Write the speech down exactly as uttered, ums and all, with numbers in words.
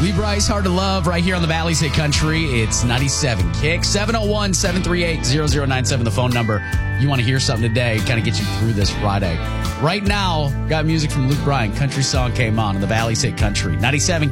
Lee Bryce, Hard to Love, right here on the Valley's Hit Country. It's ninety-seven Kick. seven oh one, seven three eight, zero zero nine seven, the phone number. You want to hear something today, kind of get you through this Friday. Right now, got music from Luke Bryan. Country song came on in the Valley's Hit Country. ninety-seven